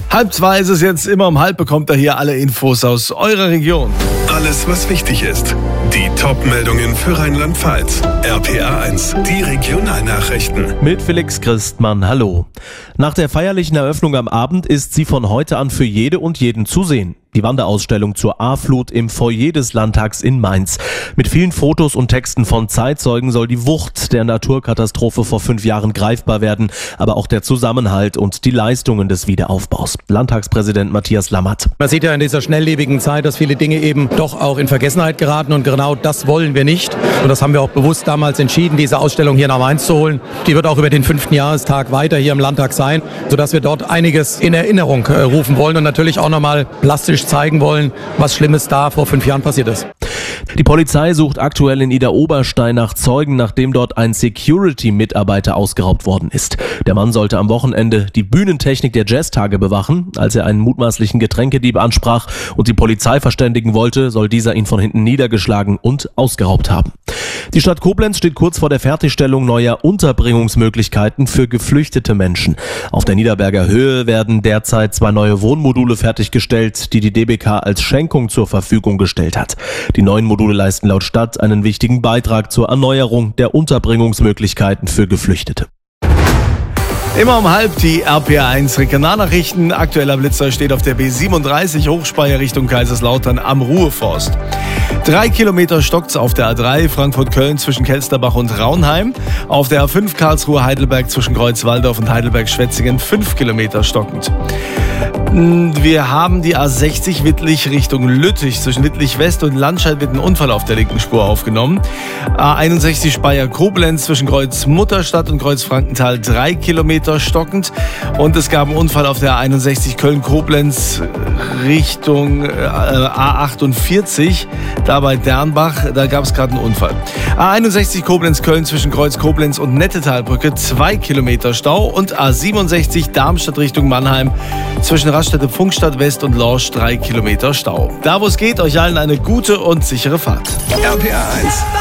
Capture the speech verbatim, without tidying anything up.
Halb zwei ist es jetzt, immer um halb bekommt ihr hier alle Infos aus eurer Region. Alles, was wichtig ist. Die Top-Meldungen für Rheinland-Pfalz. R P A eins, die Regionalnachrichten. Mit Felix Christmann, hallo. Nach der feierlichen Eröffnung am Abend ist sie von heute an für jede und jeden zu sehen. Die Wanderausstellung zur A-Flut im Foyer des Landtags in Mainz. Mit vielen Fotos und Texten von Zeitzeugen soll die Wucht der Naturkatastrophe vor fünf Jahren greifbar werden, aber auch der Zusammenhalt und die Leistungen des Wiederaufbaus. Landtagspräsident Matthias Lammert. Man sieht ja in dieser schnelllebigen Zeit, dass viele Dinge eben doch auch in Vergessenheit geraten und genau das wollen wir nicht. Und das haben wir auch bewusst damals entschieden, diese Ausstellung hier nach Mainz zu holen. Die wird auch über den fünften Jahrestag weiter hier im Landtag sein, sodass wir dort einiges in Erinnerung äh, rufen wollen und natürlich auch nochmal plastisch zeigen wollen, was Schlimmes da vor fünf Jahren passiert ist. Die Polizei sucht aktuell in Idar-Oberstein nach Zeugen, nachdem dort ein Security-Mitarbeiter ausgeraubt worden ist. Der Mann sollte am Wochenende die Bühnentechnik der Jazztage bewachen. Als er einen mutmaßlichen Getränkedieb ansprach und die Polizei verständigen wollte, soll dieser ihn von hinten niedergeschlagen und ausgeraubt haben. Die Stadt Koblenz steht kurz vor der Fertigstellung neuer Unterbringungsmöglichkeiten für geflüchtete Menschen. Auf der Niederberger Höhe werden derzeit zwei neue Wohnmodule fertiggestellt, die die D B K als Schenkung zur Verfügung gestellt hat. Die neuen Module leisten laut Stadt einen wichtigen Beitrag zur Erneuerung der Unterbringungsmöglichkeiten für Geflüchtete. Immer um halb die R P A eins Regionalnachrichten. Aktueller Blitzer steht auf der B siebenunddreißig Hochspeier Richtung Kaiserslautern am Ruheforst. Drei Kilometer stockt's auf der A drei Frankfurt-Köln zwischen Kelsterbach und Raunheim. Auf der A fünf Karlsruhe-Heidelberg zwischen Kreuzwaldorf und Heidelberg-Schwetzingen fünf Kilometer stockend. Wir haben die A sechzig Wittlich Richtung Lüttich. Zwischen Wittlich West und Landscheid wird ein Unfall auf der linken Spur aufgenommen. A einundsechzig Speyer-Koblenz zwischen Kreuz Mutterstadt und Kreuz Frankenthal drei Kilometer stockend. Und es gab einen Unfall auf der A einundsechzig Köln-Koblenz Richtung äh, A achtundvierzig. Da bei Dernbach, da gab es gerade einen Unfall. A einundsechzig Koblenz-Köln zwischen Kreuz Koblenz und Nettetalbrücke zwei Kilometer Stau. Und A siebenundsechzig Darmstadt Richtung Mannheim zwischen Raststätte Funkstadt West und Lorsch drei Kilometer Stau. Da wo es geht, euch allen eine gute und sichere Fahrt. R P A eins.